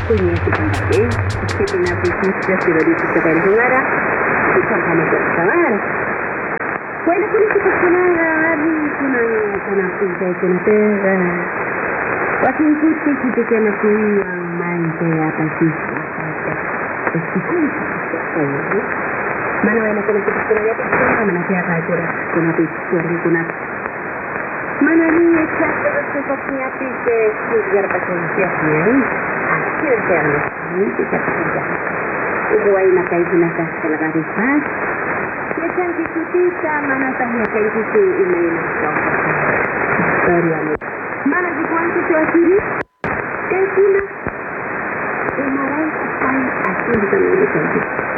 punya sebenarnya kita nabi kita sudah diciptakan dengar bukan hanya kesalahan. Bueno, por eso kuna pinta wakin kuti kita kena yang main apa sih? Mana mana kuna kita kena apa mana siapa itu kuna kuna mana ni exacto que punya pike sugar paciencia así es serlo ni kita kita itu aina kai sinaka kalagari pas Yekan kita mana tanya kai itu email historia mana di cuanto se asiri es una emarai así así de